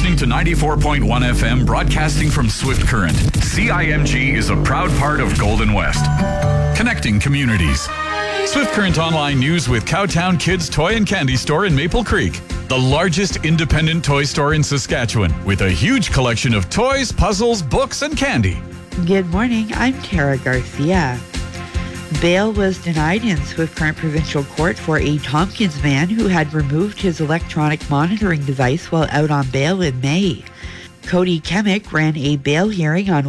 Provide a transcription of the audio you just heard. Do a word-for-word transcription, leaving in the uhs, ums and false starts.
listening to ninety-four point one F M, broadcasting from Swift Current. C I M G is a proud part of Golden West, connecting communities. Swift Current Online News with Cowtown Kids Toy and Candy Store in Maple Creek, the largest independent toy store in Saskatchewan, with a huge collection of toys, puzzles, books, and candy. Good morning, I'm Tara Garcia. Bail was denied in Swift Current Provincial Court for a Tompkins man who had removed his electronic monitoring device while out on bail in May. Cody Kemick ran a bail hearing on